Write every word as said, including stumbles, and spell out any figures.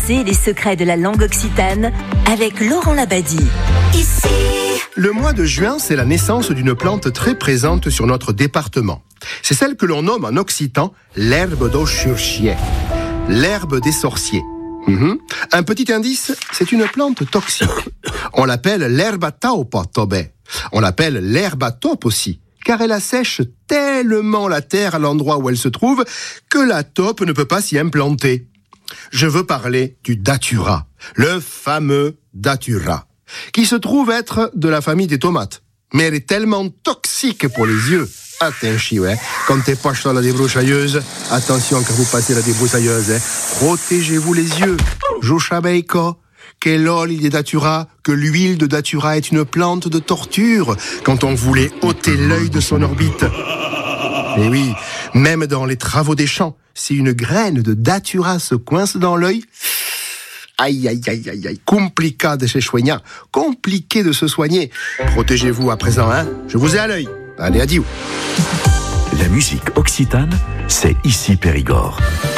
Découvrissez les secrets de la langue occitane avec Laurent Labadie. Ici. Le mois de juin, c'est la naissance d'une plante très présente sur notre département. C'est celle que l'on nomme en occitan l'herbe d'Auchurchier, l'herbe des sorciers. Mmh. Un petit indice, c'est une plante toxique. On l'appelle l'herbe à taupe, Tobé. On l'appelle l'herbe à taupe aussi, car elle assèche tellement la terre à l'endroit où elle se trouve que la taupe ne peut pas s'y implanter. Je veux parler du datura, le fameux datura, qui se trouve être de la famille des tomates. Mais elle est tellement toxique pour les yeux. Attention, hein. Quand t'es pas sur la débroussailleuse, attention quand vous passez la débroussailleuse, hein. Protégez-vous les yeux. Joshabeiko, que l'huile de datura, que l'huile de datura est une plante de torture quand on voulait ôter l'œil de son orbite. Et oui, même dans les travaux des champs, si une graine de datura se coince dans l'œil, aïe, aïe, aïe, aïe, aïe, compliqué de se soigner, compliqué de se soigner. Protégez-vous à présent, hein. Je vous ai à l'œil. Allez, adieu. La musique occitane, c'est ici Périgord.